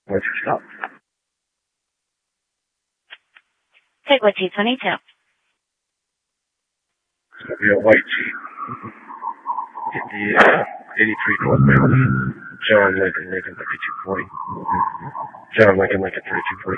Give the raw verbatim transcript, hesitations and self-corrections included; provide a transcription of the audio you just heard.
What's your stop? Figure two twenty-two. It's gonna be a white Jeep. Get the uh, eighty-three northbound. John Lincoln, Lincoln thirty-two forty. John Lincoln, Lincoln thirty-two forty.